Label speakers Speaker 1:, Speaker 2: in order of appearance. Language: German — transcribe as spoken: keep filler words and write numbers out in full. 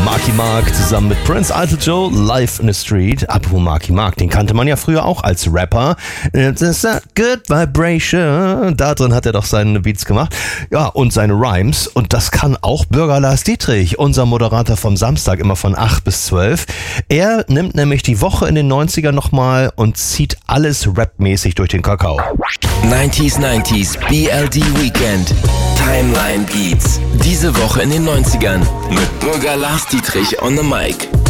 Speaker 1: Marky Mark zusammen mit Prince Idol Joe, Live in the Street. Apropos Marky Mark, den kannte man ja früher auch als Rapper. It's a good vibration. Da drin hat er doch seine Beats gemacht. Ja, und seine Rhymes. Und das kann auch Bürger Lars Dietrich, unser Moderator vom Samstag, immer von acht bis zwölf. Er nimmt nämlich die Woche in den neunzigern nochmal und zieht alles rapmäßig durch den Kakao.
Speaker 2: neunziger neunzig B L D Weekend. Timeline Beats. Diese Woche in den neunzigern mit Bürger Lars Dietrich on the mic.